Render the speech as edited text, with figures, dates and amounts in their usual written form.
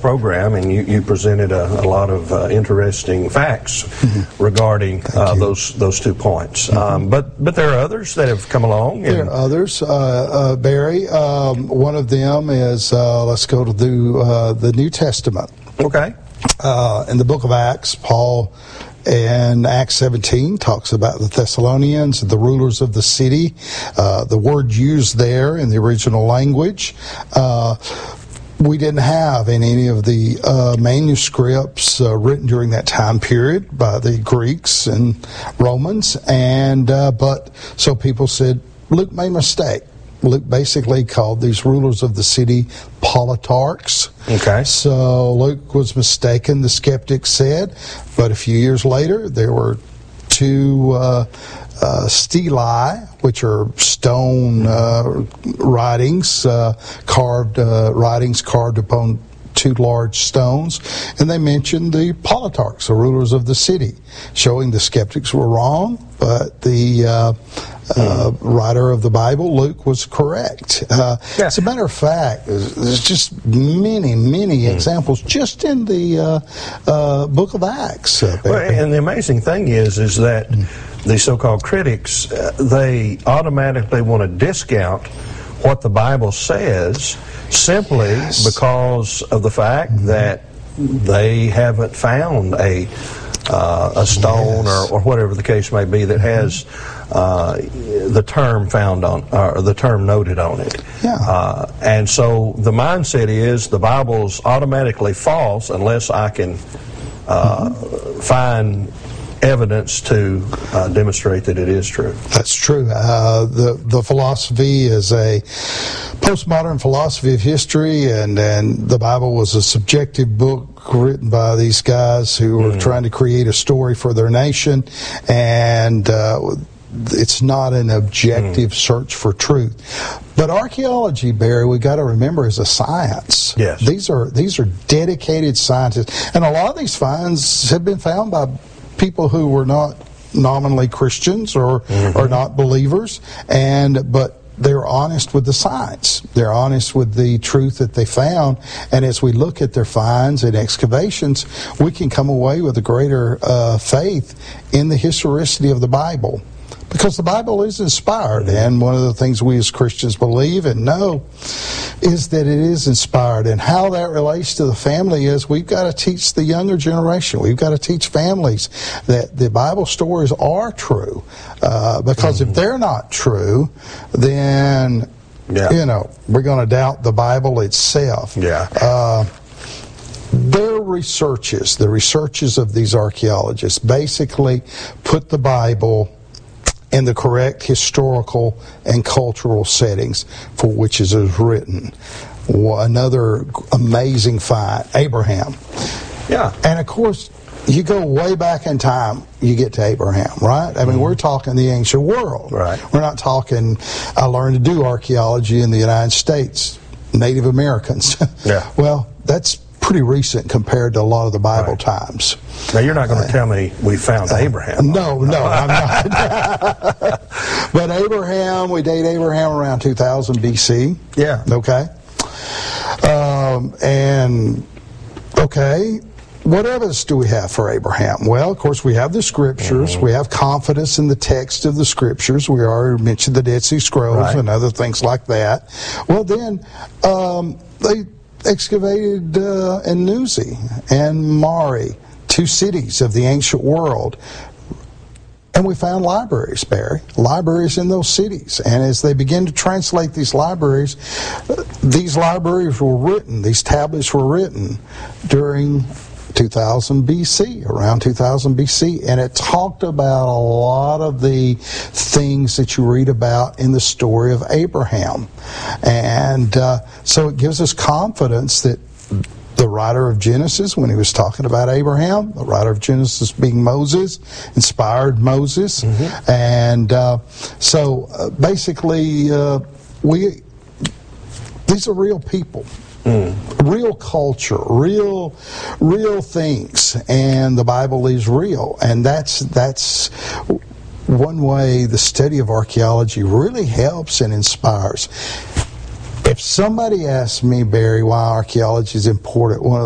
program, and you presented a lot of interesting facts regarding those 2 points. But there are others that have come along. There are others, Barry. One of them is, let's go to the New Testament. Okay. In the book of Acts, Paul in Acts 17 talks about the Thessalonians, the rulers of the city. The word used there in the original language, we didn't have in any of the manuscripts written during that time period by the Greeks and Romans, but so people said Luke made a mistake. Luke basically called these rulers of the city politarchs. Okay. So Luke was mistaken, the skeptics said, but a few years later there were 2 stelae, which are stone writings, carved upon 2 large stones, and they mentioned the politarchs, the rulers of the city, showing the skeptics were wrong, but the writer of the Bible, Luke, was correct. As a matter of fact, there's just many examples just in the book of Acts. Well, and the amazing thing is that the so-called critics, they automatically want to discount what the Bible says simply because of the fact that they haven't found a stone or whatever the case may be that has the term found on, or the term noted on it. Yeah. And so the mindset is the Bible's automatically false unless I can find evidence to demonstrate that it is true. That's true. The philosophy is a postmodern philosophy of history, and the Bible was a subjective book written by these guys who were trying to create a story for their nation, and it's not an objective search for truth. But archaeology, Barry, we got to remember, is a science. Yes. These are dedicated scientists, and a lot of these finds have been found by people who were not nominally Christians or not believers, but they're honest with the science. They're honest with the truth that they found, and as we look at their finds and excavations, we can come away with a greater faith in the historicity of the Bible. Because the Bible is inspired, and one of the things we as Christians believe and know is that it is inspired. And how that relates to the family is we've got to teach the younger generation. We've got to teach families that the Bible stories are true. Because if they're not true, then, we're going to doubt the Bible itself. Yeah. Their researches, the researches of these archaeologists, basically put the Bible in the correct historical and cultural settings for which it is written. Another amazing find, Abraham. Yeah. And of course, you go way back in time, you get to Abraham, right? I mean, we're talking the ancient world. Right. We're not talking, I learned to do archaeology in the United States, Native Americans. Yeah. Well, that's pretty recent compared to a lot of the Bible times. Now, you're not going to tell me we found Abraham. No, I'm not. But Abraham, we date Abraham around 2000 BC. Yeah. Okay. What evidence do we have for Abraham? Well, of course, we have the Scriptures. We have confidence in the text of the Scriptures. We already mentioned the Dead Sea Scrolls and other things like that. Well, then, they excavated in Nuzi and Mari, 2 cities of the ancient world. And we found libraries, Barry, libraries in those cities. And as they begin to translate these libraries were written, these tablets were written during 2000 BC, around 2000 BC, and it talked about a lot of the things that you read about in the story of Abraham. And so it gives us confidence that the writer of Genesis, when he was talking about Abraham, the writer of Genesis being Moses, inspired Moses. And so basically, these are real people. Real culture, real things, and the Bible is real, and that's one way the study of archaeology really helps and inspires. If somebody asks me, Barry, why archaeology is important, one of